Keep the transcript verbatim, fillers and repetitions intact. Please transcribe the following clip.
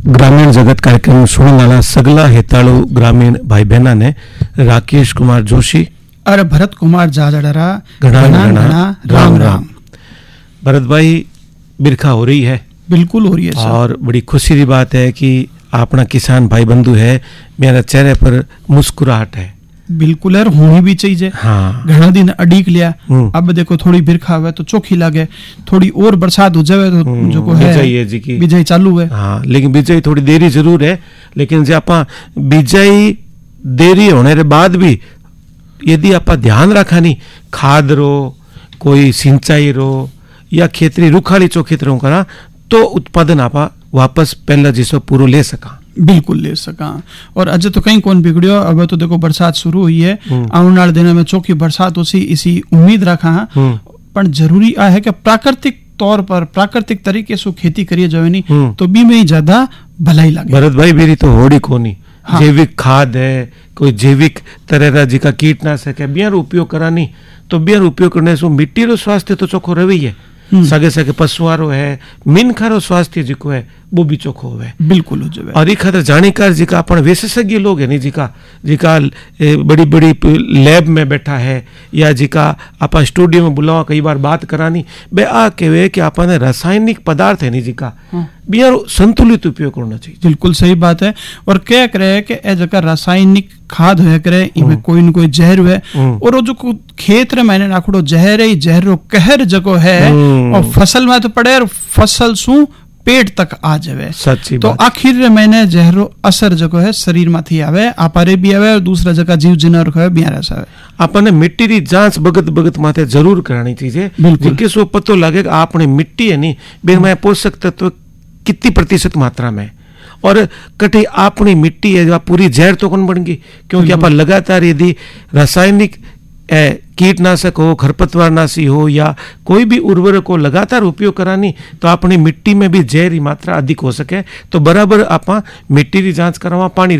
ग्रामीण जगत कार्यक्रम सुनने वाला सगला हेताड़ू ग्रामीण भाई बहना ने राकेश कुमार जोशी और भरत कुमार जाजड़रा घना घना घना घना राम राम। भरत भाई बिरखा हो रही है, बिल्कुल हो रही है सर। और बड़ी खुशी की बात है कि अपना किसान भाई बंधु है, मेरा चेहरे पर मुस्कुराहट है। बिल्कुल यार, होनी भी चाहिए। हाँ, घना दिन अडीक लिया, अब देखो थोड़ी बिरखा हुआ तो चोखी लगे, थोड़ी और बरसात हो जाए तो जो को है बिजाई है जी की बिजाई चालू है। हाँ, लेकिन बिजाई थोड़ी देरी जरूर है, लेकिन जो आप बिजाई देरी होने के बाद भी यदि आप ध्यान रखा नहीं, खाद रो कोई सिंचाई रो या खेतरी रुखाली चोखी तरह करा तो उत्पादन आप वापस पहला जिसो पूरा ले सका। बिल्कुल ले सका। और अजय तो कहीं कौन बिगड़ियो, अब तो देखो बरसात शुरू हुई है, आने वाले दिनों में चौकी बरसात उसी इसी उम्मीद रखा है। पर जरूरी आ है कि प्राकृतिक तौर पर प्राकृतिक तरीके से खेती करिए जो नहीं तो बी में ही ज्यादा भलाई लगे। भरत भाई मेरी तो होड़ी कोनी। हाँ। जैविक खाद है, कोई जैविक तरह का कीटनाशक है, बियर उपयोग करानी तो बियर उपयोग करने से मिट्टी रो स्वास्थ्य तो चोखो रही है, सगे सगे पशुआरो है, मिनखा रो स्वास्थ्य जिको है वो भी चोखो है। बिल्कुल हो जाए। और एक खातर जाणीकार जिका अपन विशेषज्ञ लोग है नहीं, जिका जिका बड़ी बड़ी लैब में बैठा है या जिका आप स्टूडियो में बुलावा कई बार बात करानी बे आ कहे कि अपन रासायनिक पदार्थ है नहीं जिका बियर संतुलित उपयोग करना चाहिए। बिल्कुल सही बात है। और क्या करे कि ए जगह रासायनिक खाद है करे इनमें कोई न कोई जहर है, और वो जो खेत रे मैंने नाखड़ो जहर है, जहर रो कहर जगह है और फसल में तो पड़े और फसल सु पेट तक आ जावे। सच्ची तो आखिर मैंने जहरो असर जगह है शरीर में थी आवे, आपारे भी आवे और दूसरा जगह जीव जानवर को बियारा सावे। आपने मिट्टी की जांच भगत भगत माथे जरूर करानी चाहिए, जिसके सो पतो लगे कि आपने मिट्टी है नहीं बेर में पोषक तत्व कितनी प्रतिशत मात्रा में, और कटे अपनी मिट्टी है जो पूरी जहर तो कौन बन गई, क्योंकि आप लगातार यदि रासायनिक कीटनाशक हो, खरपतवारनाशी हो या कोई भी उर्वरक को लगातार उपयोग करानी तो अपनी मिट्टी में भी जहर की मात्रा अधिक हो सके। तो बराबर आप मिट्टी की जांच करवा, पानी